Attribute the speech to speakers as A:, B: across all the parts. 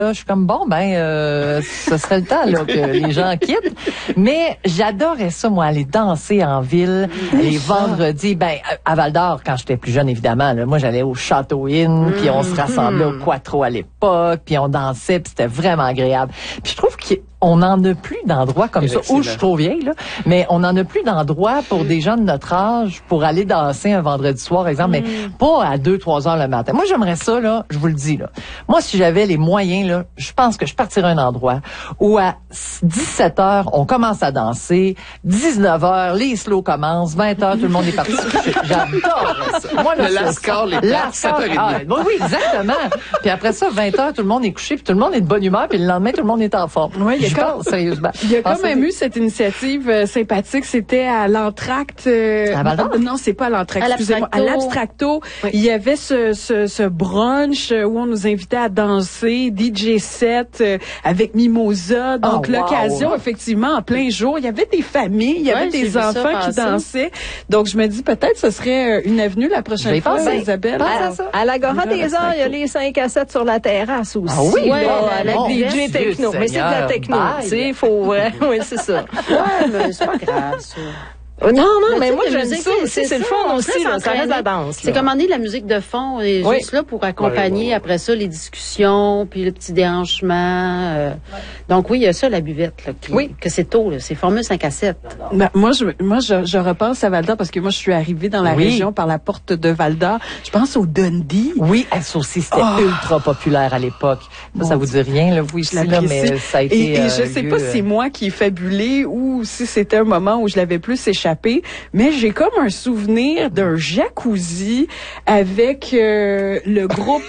A: je suis comme ce serait le temps là, que les gens quittent. Mais j'adorais ça, moi, aller danser en ville les vendredis. À Val-d'Or, quand j'étais plus jeune, évidemment, là, moi, j'allais au Château Inn, puis on se rassemblait au Quattro à l'époque, puis on dansait, puis c'était vraiment agréable. Puis je trouve qu'on n'en a plus d'endroits comme ça, où je suis trop vieille, là, mais on n'en a plus d'endroits pour des gens de notre âge pour aller danser un vendredi soir, exemple, mais pas à 2-3 heures le matin. Moi, j'aimerais ça, là, je vous le dis, là. Moi, si j'avais les moyens, là, je pense que je partirais à un endroit où à 17 heures, on commence à danser, 19 heures, les slows commencent, 20 heures, tout le monde est parti. J'adore ça. Moi, là,
B: le lascar, les plaques, 7h30.
A: Oui, exactement. Puis après ça, 20 heures, tout le monde est couché, puis tout le monde est de bonne humeur, puis le lendemain, tout le monde est en forme.
C: Oui,
A: Sérieusement.
C: Il y a quand même eu cette initiative sympathique. C'était à l'Entracte.
A: À Val-d'Or?
C: Non, c'est pas à l'Entracte. Excusez-moi. À l'Abstracto. Oui. Il y avait ce brunch où on nous invitait à danser, DJ set avec Mimosa. Donc, l'occasion, effectivement, en plein jour. Il y avait des familles, il y avait des enfants qui dansaient. Donc, je me dis, peut-être, ce serait une avenue la prochaine fois, Isabelle.
D: À l'Agora des Arts, il y a les 5 à 7 sur la terrasse aussi.
A: Ah oui,
D: avec des DJ techno. Mais c'est de la techno. Tu sais, il faut, oui, c'est ça.
E: Ouais, mais c'est pas grave, ça.
D: Non, mais moi, j'aime ça aussi. C'est le fun aussi, là. Ça reste la danse.
E: C'est comme on dit, la musique de fond est juste là pour accompagner après ça les discussions, puis le petit déhanchement. Donc oui, il y a ça, la buvette, là, que c'est tôt, là. C'est formule 5 à 7.
C: Moi, je repense à Val-d'Or parce que moi, je suis arrivée dans la région par la porte de Val-d'Or. Je pense au Dundee.
A: Oui, ça aussi, c'était ultra populaire à l'époque. Ça vous dit rien, là, vous, ici, là, mais ça a été...
C: Et je sais pas si c'est moi qui ai fabulé ou si c'était un moment où je l'avais plus échappé. Mais j'ai comme un souvenir d'un jacuzzi avec le groupe.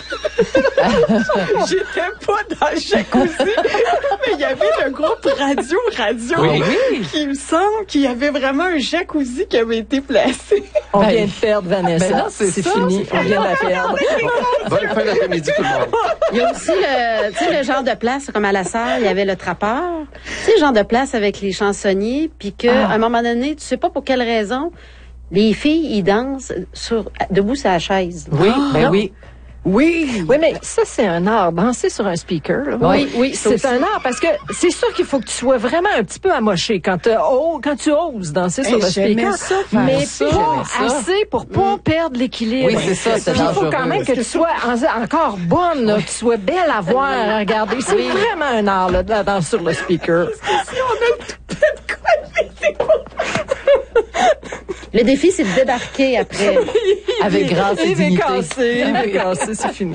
C: J'étais pas dans le jacuzzi, mais il y avait le groupe Radio qui me semble qu'il y avait vraiment un jacuzzi qui avait été placé.
D: On vient de perdre Vanessa. C'est fini. On vient de la perdre.
B: Bonne fin d'après-midi tout le monde.
E: Il y a aussi le genre de place comme à la salle, il y avait le trappeur. Tu sais, le genre de place avec les chansonniers, puis que à un moment donné, tu sais pas pour quelle raison, les filles, ils dansent debout sur la chaise.
A: Oui, oui.
D: Oui, mais ça, c'est un art. Danser sur un speaker, là. Oui, c'est un art parce que c'est sûr qu'il faut que tu sois vraiment un petit peu amoché quand tu oses danser sur le speaker. Mais pas assez pour pas perdre l'équilibre.
A: Oui, c'est ça, c'est dangereux.
D: Il faut quand même que tu sois encore bonne, là, que tu sois belle à voir, à regarder. C'est vraiment un art, là, de la danse sur le speaker.
C: Si on a tout de quoi.
E: Le défi, c'est de débarquer après.
A: Avec grâce et dignité.
D: Il est cassé, c'est fini.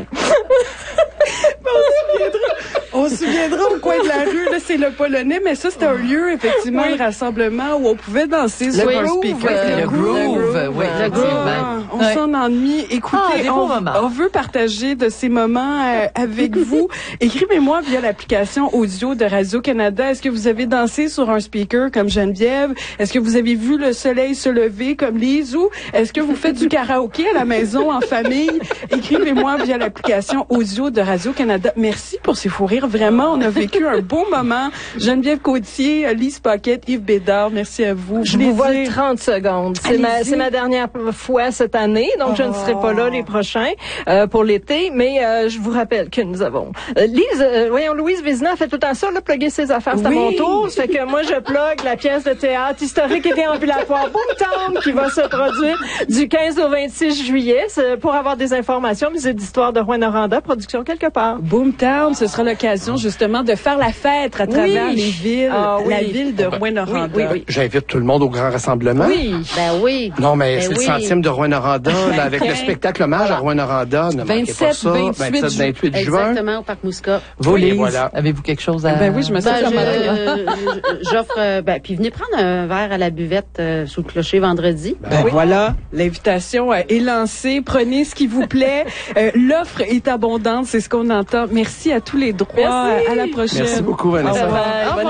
C: On se souviendra au coin de la rue, là, c'est le Polonais, mais ça, c'était un lieu, effectivement, de rassemblement où on pouvait danser sur un speaker.
A: Le groove, oui.
C: On s'en ennuie. Écoutez, on veut partager de ces moments avec vous. Écrivez-moi via l'application audio de Radio-Canada. Est-ce que vous avez dansé sur un speaker comme Geneviève? Est-ce que vous avez vu le soleil se lever comme Lise? Ou est-ce que vous faites du karaoké à la maison, en famille? Écrivez-moi via l'application audio de Radio-Canada. Merci pour ces fous rires. Vraiment, on a vécu un beau moment. Geneviève Gauthier, Lise Paquette, Yves Bédard, merci à vous.
D: Je vous vole 30 secondes. C'est ma dernière fois cette année, donc je ne serai pas là les prochains pour l'été, mais je vous rappelle que nous avons... Louise Vézina fait tout le temps ça, là, plugger ses affaires, c'est à mon tour. Ça fait que moi, je plug la pièce de théâtre historique et déambulatoire Boomtown qui va se produire du 15 au 26 juillet. Pour avoir des informations, musée d'histoire de Rouyn-Noranda, production quelque part.
C: Boomtown, ce sera l'occasion justement de faire la fête à travers les villes, la ville de Rouyn-Noranda.
B: Oui. J'invite tout le monde au grand rassemblement.
E: Oui. Ben oui.
B: Non, mais c'est le centième de Rouyn-Noranda, avec le spectacle hommage à Rouyn-Noranda. Ne manquez pas ça. 27-28 juin.
E: Exactement, au Parc Mousca.
A: Vous, Lise, avez-vous quelque chose à...
C: Ben oui, je me sens
E: j'offre, puis venez prendre un verre à la buvette sous le clocher vendredi.
C: Voilà, l'invitation est lancée. Prenez ce qui vous plaît. L'offre est abondante, c'est ce qu'on entend. Merci à tous les droits. À la prochaine.
B: Merci beaucoup, Vanessa.
D: Bye.